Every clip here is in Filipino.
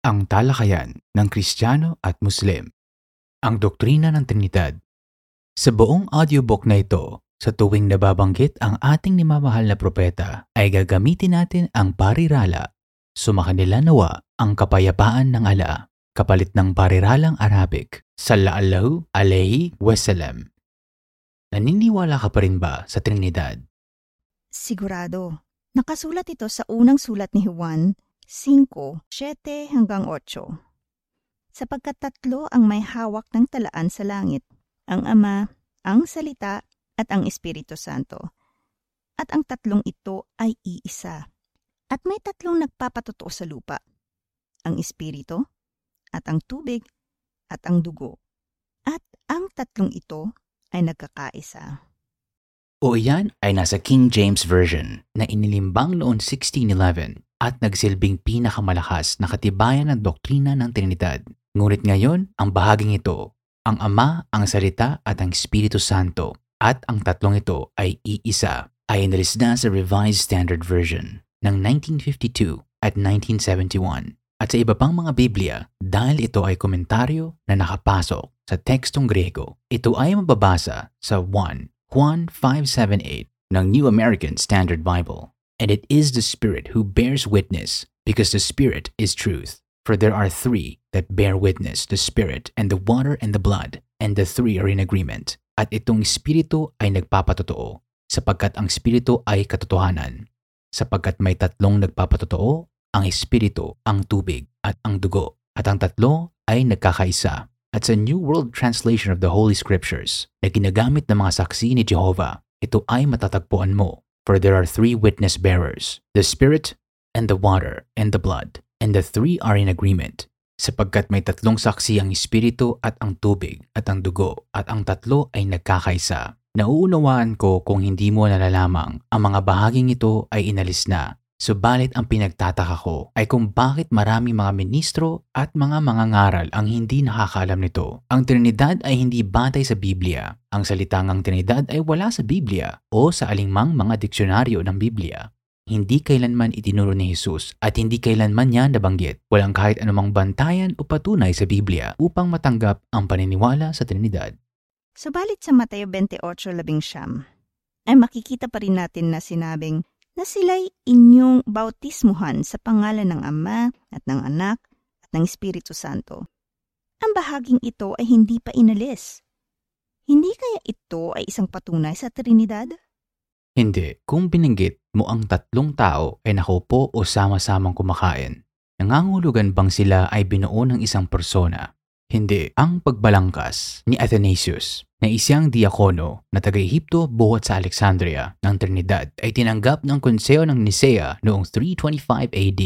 Ang talakayan ng Kristiyano at Muslim. Ang doktrina ng Trinidad. Sa buong audiobook na ito, sa tuwing nababanggit ang ating nimamahal na propeta, ay gagamitin natin ang parirala. Sumakanila nawa ang kapayapaan ng ala, kapalit ng pariralang Arabic, Sallallahu Alaihi Wasallam. Naniniwala ka pa rin ba sa Trinidad? Sigurado. Nakasulat ito sa unang sulat ni Juan 5:7-8. Sapagkat tatlo ang may hawak ng talaan sa langit, ang Ama, ang Salita, at ang Espiritu Santo. At ang tatlong ito ay iisa. At may tatlong nagpapatotoo sa lupa, ang Espiritu, at ang tubig, at ang dugo. At ang tatlong ito ay nagkakaisa. O iyan ay nasa King James Version na inilimbang noong 1611 at nagsilbing pinakamalakas na katibayan ng doktrina ng Trinidad. Ngunit ngayon, ang bahaging ito, ang Ama, ang Salita at ang Espiritu Santo at ang tatlong ito ay iisa, ay inalis na sa Revised Standard Version ng 1952 at 1971 at sa iba pang mga Biblia dahil ito ay komentaryo na nakapasok sa tekstong Grego. Ito ay mababasa sa 1 Juan 5:7-8 ng New American Standard Bible. And it is the Spirit who bears witness, because the Spirit is truth. For there are three that bear witness, the Spirit and the water and the blood, and the three are in agreement. At itong Espiritu ay nagpapatotoo, sapagkat ang Espiritu ay katotohanan. Sapagkat may tatlong nagpapatotoo, ang Espiritu, ang tubig, at ang dugo. At ang tatlo ay nagkakaisa. At sa New World Translation of the Holy Scriptures na ginagamit ng mga saksi ni Jehovah, ito ay matatagpuan mo. For there are three witness bearers, the Spirit, and the water, and the blood, and the three are in agreement. Sapagkat may tatlong saksi ang Espiritu at ang tubig at ang dugo, at ang tatlo ay nagkakaisa. Nauunawaan ko kung hindi mo nalalamang ang mga bahaging ito ay inalis na. Subalit ang pinagtataka ko ay kung bakit maraming mga ministro at mga mangangaral ang hindi nakakaalam nito. Ang Trinidad ay hindi batay sa Biblia. Ang salitang ang Trinidad ay wala sa Biblia o sa alingmang mga diksyonaryo ng Biblia. Hindi kailanman itinuro ni Jesus at hindi kailanman niya nabanggit. Walang kahit anumang bantayan o patunay sa Biblia upang matanggap ang paniniwala sa Trinidad. Subalit sa Mateo 28:11 ay makikita pa rin natin na sinabing na sila'y inyong bautismuhan sa pangalan ng Ama at ng Anak at ng Espiritu Santo. Ang bahaging ito ay hindi pa inalis. Hindi kaya ito ay isang patunay sa Trinidad? Hindi. Kung binanggit mo ang tatlong tao ay nakaupo o sama-samang kumakain, nangangahulugan bang sila ay binuo ng isang persona? Hindi. Ang pagbalangkas ni Athanasius na isang diakono na taga-Ehipto buhat sa Alexandria ng Trinidad ay tinanggap ng Konseo ng Nicea noong 325 AD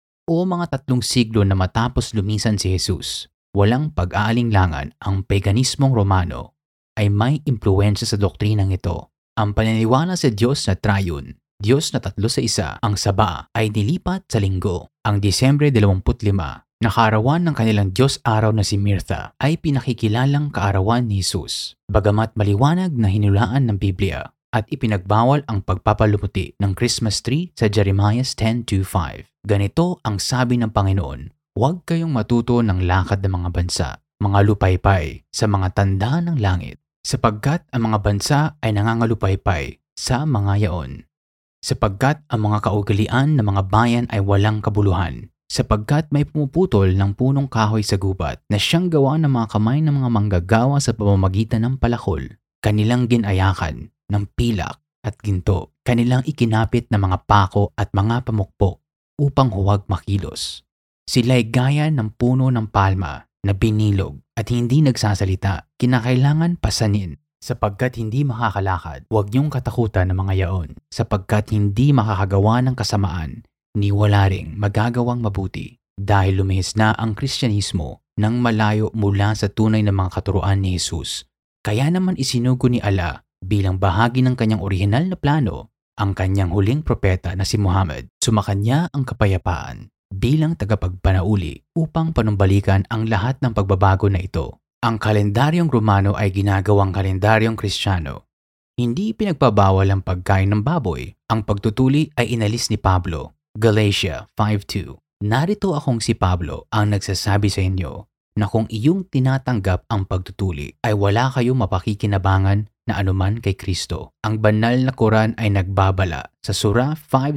o mga 3 siglo na matapos lumisan si Jesus. Walang pag-aalinlangan ang paganismong Romano ay may impluwensya sa doktrinang ito. Ang paniniwala sa Diyos na Triune, Diyos na tatlo sa isa, ang Saba, ay nilipat sa linggo. Ang Disyembre 25, na kaarawan ng kanilang Diyos araw na si Mirtha, ay pinakikilalang kaarawan ni Jesus. Bagamat maliwanag na hinulaan ng Biblia at ipinagbawal ang pagpapalumuti ng Christmas tree sa Jeremiah 10:2-5. Ganito ang sabi ng Panginoon, huwag kayong matuto ng lakad ng mga bansa, mga lupaypay, sa mga tanda ng langit, sapagkat ang mga bansa ay nangangalupaypay sa mga yaon. Sapagkat ang mga kaugalian ng mga bayan ay walang kabuluhan, sapagkat may pumuputol ng punong kahoy sa gubat na siyang gawa ng mga kamay ng mga manggagawa sa pamamagitan ng palakol. Kanilang ginayakan ng pilak at ginto, kanilang ikinapit ng mga pako at mga pamukpok upang huwag makilos. Sila'y gaya ng puno ng palma na binilog at hindi nagsasalita, kinakailangan pasanin. Sapagkat hindi makakalakad, huwag niyong katakutan ng mga yaon, sapagkat hindi makakagawa ng kasamaan, ni wala ring magagawang mabuti. Dahil lumihis na ang Kristyanismo nang malayo mula sa tunay na mga katuruan ni Jesus. Kaya naman isinugo ni Allah bilang bahagi ng kanyang orihinal na plano ang kanyang huling propeta na si Muhammad. Sumakanya ang kapayapaan bilang tagapagpanauli upang panumbalikan ang lahat ng pagbabago na ito. Ang kalendaryong Romano ay ginagawang kalendaryong Kristiyano. Hindi pinagpabawal ang pagkain ng baboy. Ang pagtutuli ay inalis ni Pablo. Galatia 5:2. Narito akong si Pablo ang nagsasabi sa inyo na kung iyong tinatanggap ang pagtutuli ay wala kayong mapakikinabangan na anuman kay Kristo. Ang banal na Quran ay nagbabala sa Surah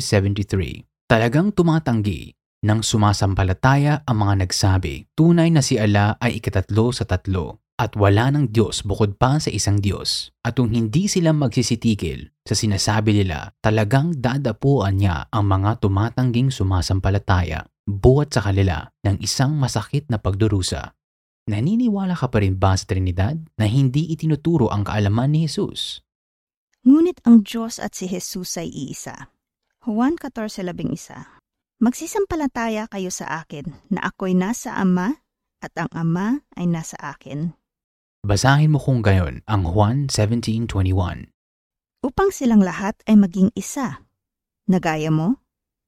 573. Talagang tumatanggi ng sumasampalataya ang mga nagsabi, tunay na si Allah ay ikatatlo sa tatlo at wala ng Diyos bukod pa sa isang Diyos. At kung hindi sila magsisitigil sa sinasabi nila, talagang dadapuan niya ang mga tumatangging sumasampalataya buhat sa kanila ng isang masakit na pagdurusa. Naniniwala ka pa rin ba sa Trinidad na hindi itinuturo ang kaalaman ni Jesus? Ngunit ang Diyos at si Jesus ay iisa. Juan 14:11. Magsisampalataya kayo sa akin na ako'y nasa Ama at ang Ama ay nasa akin. Basahin mo kung gayon ang Juan 17:21. Upang silang lahat ay maging isa. Nagaya mo,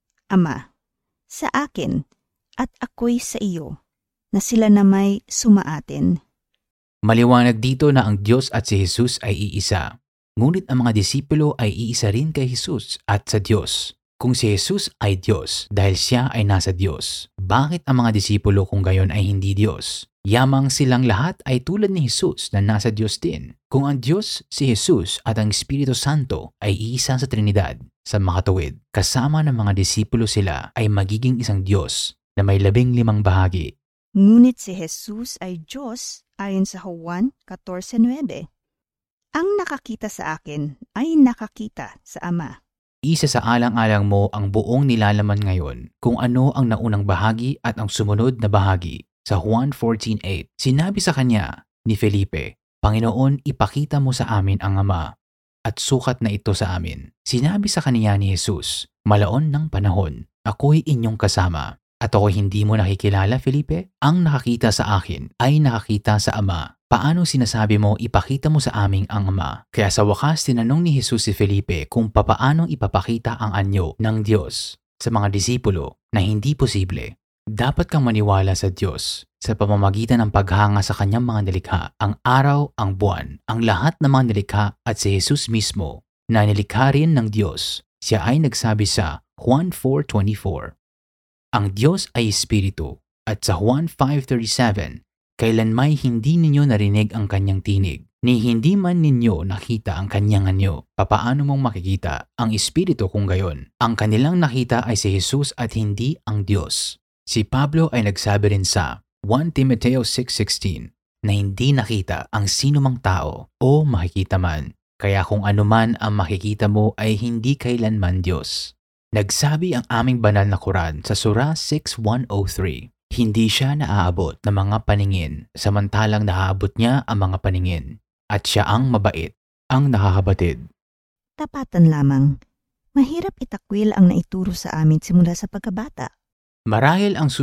Ama, sa akin at ako'y sa iyo, na sila na may sumaatin. Maliwanag dito na ang Diyos at si Jesus ay iisa. Ngunit ang mga disipulo ay iisa rin kay Jesus at sa Diyos. Kung si Jesus ay Diyos dahil siya ay nasa Diyos, bakit ang mga disipulo kung gayon ay hindi Diyos? Yamang silang lahat ay tulad ni Jesus na nasa Diyos din. Kung ang Diyos, si Jesus at ang Espiritu Santo ay iisa sa Trinidad, sa makatuwid, kasama ng mga disipulo sila ay magiging isang Diyos na may 15 bahagi. Ngunit si Jesus ay Diyos ayon sa Juan 14:9. Ang nakakita sa akin ay nakakita sa Ama. Isa sa alang-alang mo ang buong nilalaman ngayon kung ano ang naunang bahagi at ang sumunod na bahagi. Sa Juan 14:8, sinabi sa kanya ni Felipe, Panginoon, ipakita mo sa amin ang Ama at sukat na ito sa amin. Sinabi sa kanya ni Jesus, malaon ng panahon, ako'y inyong kasama. At ako'y hindi mo nakikilala, Felipe? Ang nakakita sa akin ay nakakita sa Ama. Paano sinasabi mo ipakita mo sa aming ang Ama? Kaya sa wakas tinanong ni Jesus si Felipe kung papaanong ipapakita ang anyo ng Diyos sa mga disipulo na hindi posible. Dapat kang maniwala sa Diyos sa pamamagitan ng paghanga sa kanyang mga nilikha, ang araw, ang buwan, ang lahat ng mga nilikha at si Jesus mismo na nilikha rin ng Diyos. Siya ay nagsabi sa Juan 4:24. Ang Diyos ay Espiritu at sa Juan 5:37, kailanmay hindi ninyo narinig ang kanyang tinig, ni hindi man ninyo nakita ang kanyang anyo. Papaano mong makikita ang Espiritu kung gayon? Ang kanilang nakita ay si Jesus at hindi ang Diyos. Si Pablo ay nagsabi rin sa 1 Timoteo 6:16 na hindi nakita ang sinumang tao o makikita man. Kaya kung anuman ang makikita mo ay hindi kailanman Diyos. Nagsabi ang aming banal na Quran sa Surah 6:103, hindi siya naaabot ng mga paningin, samantalang naaabot niya ang mga paningin. At siya ang mabait, ang nakakabatid. Tapatan lamang. Mahirap itakwil ang naituro sa amin simula sa pagkabata. Marahil ang